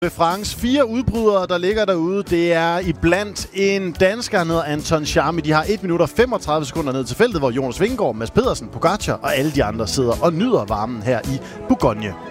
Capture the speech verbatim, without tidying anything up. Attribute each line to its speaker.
Speaker 1: de France. Fire udbrydere, der ligger derude. Det er iblandt en dansker, der hedder Anton Charmi. De har et minut og femogtredive sekunder ned til feltet, hvor Jonas Vingegaard, Mads Pedersen, Pogacar og alle de andre sidder og nyder varmen her i Bourgogne.